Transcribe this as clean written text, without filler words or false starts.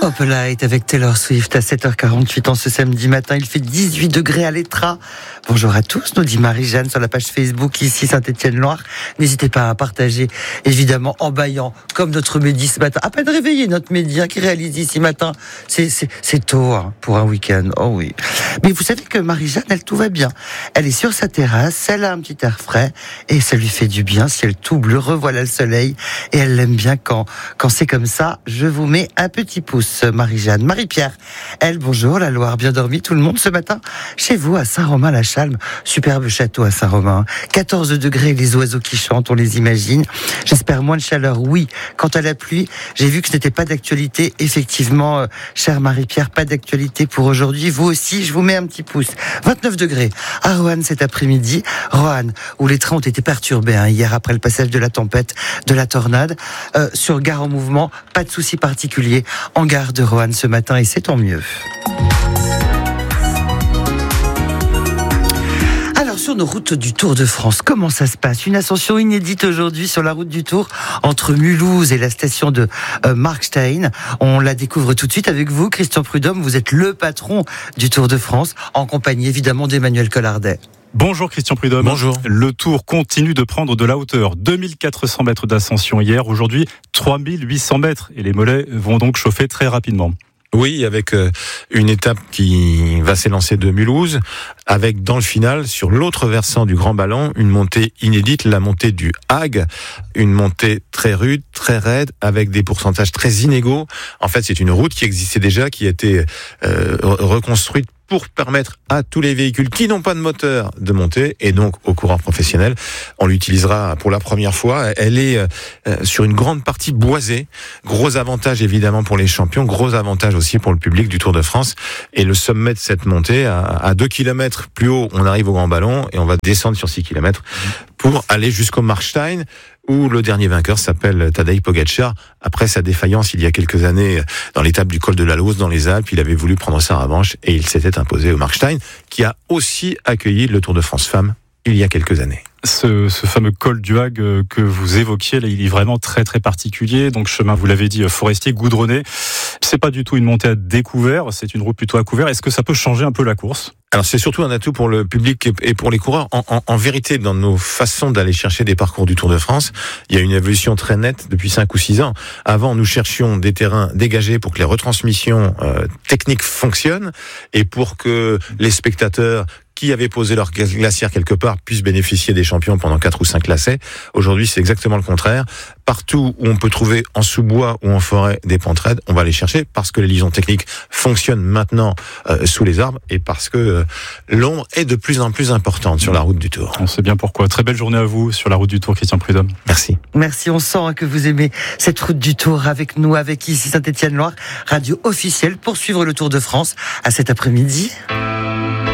Pop Light avec Taylor Swift à 7h48 en ce samedi matin. Il fait 18 degrés à l'Étra. Bonjour à tous, nous dit Marie-Jeanne sur la page Facebook ici Saint-Étienne-Loire. N'hésitez pas à partager, évidemment en bâillant comme notre Mehdi ce matin. À peine réveillé notre Mehdi qui réalise ici matin. C'est tôt pour un week-end. Oh oui. Mais vous savez que Marie-Jeanne, elle tout va bien. Elle est sur sa terrasse, elle a un petit air frais et ça lui fait du bien. Ciel tout bleu, revoilà le soleil et elle l'aime bien quand c'est comme ça. Je vous mets un petit pouce. Marie-Jeanne. Marie-Pierre, elle, bonjour, la Loire, bien dormi tout le monde ce matin chez vous à Saint-Romain-la-Chalme, superbe château à Saint-Romain, 14 degrés, les oiseaux qui chantent, on les imagine, j'espère moins de chaleur, oui. Quant à la pluie, j'ai vu que ce n'était pas d'actualité, effectivement, chère Marie-Pierre, pas d'actualité pour aujourd'hui, vous aussi, je vous mets un petit pouce. 29 degrés à Roanne cet après-midi, Roanne, où les trains ont été perturbés hier après le passage de la tempête, de la tornade, sur Gare en Mouvement, pas de soucis particuliers en gare de Roanne ce matin et c'est tant mieux. Alors sur nos routes du Tour de France, comment ça se passe ? Une ascension inédite aujourd'hui sur la route du Tour entre Mulhouse et la station de Markstein. On la découvre tout de suite avec vous, Christian Prudhomme. Vous êtes le patron du Tour de France, en compagnie évidemment d'Emmanuel Collardet. Bonjour Christian Prudhomme. Bonjour. Le Tour continue de prendre de la hauteur. 2400 mètres d'ascension hier, aujourd'hui 3800 mètres. Et les mollets vont donc chauffer très rapidement. Oui, avec une étape qui va s'élancer de Mulhouse, avec dans le final, sur l'autre versant du Grand Ballon, une montée inédite, la montée du Hague, une montée très rude, très raide, avec des pourcentages très inégaux. En fait, c'est une route qui existait déjà, qui a été reconstruite pour permettre à tous les véhicules qui n'ont pas de moteur de monter, et donc aux coureurs professionnels. On l'utilisera pour la première fois. Elle est sur une grande partie boisée. Gros avantage évidemment pour les champions, gros avantage aussi pour le public du Tour de France. Et le sommet de cette montée, à 2 km plus haut, on arrive au Grand Ballon et on va descendre sur 6 km pour aller jusqu'au Markstein, où le dernier vainqueur s'appelle Tadej Pogačar. Après sa défaillance il y a quelques années dans l'étape du col de la Lauze dans les Alpes, il avait voulu prendre sa revanche et il s'était imposé au Markstein, qui a aussi accueilli le Tour de France Femmes il y a quelques années. Ce fameux col du Hague que vous évoquiez, là, il est vraiment très très particulier. Donc chemin, vous l'avez dit, forestier, goudronné. C'est pas du tout une montée à découvert, c'est une route plutôt à couvert. Est-ce que ça peut changer un peu la course ? Alors c'est surtout un atout pour le public et pour les coureurs. En vérité, dans nos façons d'aller chercher des parcours du Tour de France, il y a une évolution très nette depuis 5 ou 6 ans. Avant, nous cherchions des terrains dégagés pour que les retransmissions techniques fonctionnent et pour que les spectateurs qui avaient posé leur glacière quelque part puissent bénéficier des champions pendant 4 ou 5 lacets. Aujourd'hui, c'est exactement le contraire. Partout où on peut trouver en sous-bois ou en forêt des pentes raides, on va les chercher parce que les liaisons techniques fonctionnent maintenant sous les arbres et parce que l'ombre est de plus en plus importante sur la route du Tour. On sait bien pourquoi. Très belle journée à vous sur la route du Tour, Christian Prudhomme. Merci. Merci, on sent que vous aimez cette route du Tour avec nous, avec ici Saint-Étienne-Loire, radio officielle pour suivre le Tour de France à cet après-midi.